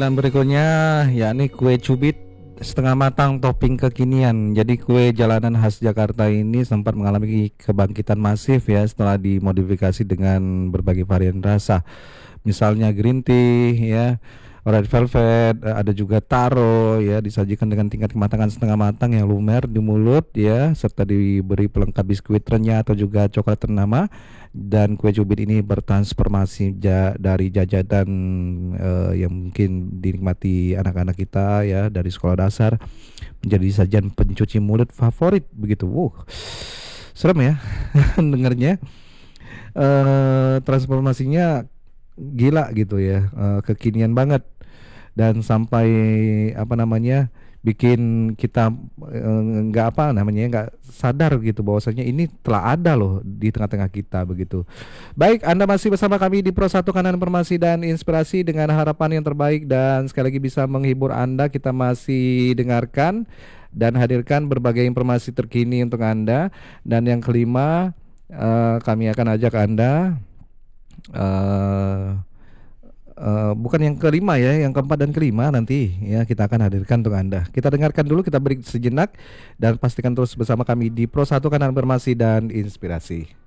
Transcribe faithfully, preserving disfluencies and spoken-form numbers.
Tampilan berikutnya yakni kue cubit setengah matang topping kekinian. Jadi kue jalanan khas Jakarta ini sempat mengalami kebangkitan masif ya setelah dimodifikasi dengan berbagai varian rasa. Misalnya green tea ya, red velvet, eh, ada juga taro ya, disajikan dengan tingkat kematangan setengah matang yang lumer di mulut ya, serta diberi pelengkap biskuit renyah atau juga coklat ternama. Dan kue cubit ini bertransformasi ja- dari jajanan eh, yang mungkin dinikmati anak-anak kita ya dari sekolah dasar menjadi sajian pencuci mulut favorit begitu. Wow, serem ya dengarnya. Eh transformasinya gila gitu ya, eh, kekinian banget dan sampai apa namanya bikin kita eh, nggak apa namanya nggak sadar gitu bahwasanya ini telah ada loh di tengah-tengah kita begitu. Baik, Anda masih bersama kami di Pro satu Kanan Informasi dan Inspirasi dengan harapan yang terbaik dan sekali lagi bisa menghibur Anda. Kita masih dengarkan dan hadirkan berbagai informasi terkini untuk Anda. Dan yang kelima, eh, kami akan ajak Anda eh eh, bukan yang kelima ya, yang keempat dan kelima nanti ya kita akan hadirkan untuk Anda. Kita dengarkan dulu, kita beri sejenak dan pastikan terus bersama kami di Pro satu Kanal Informasi dan Inspirasi.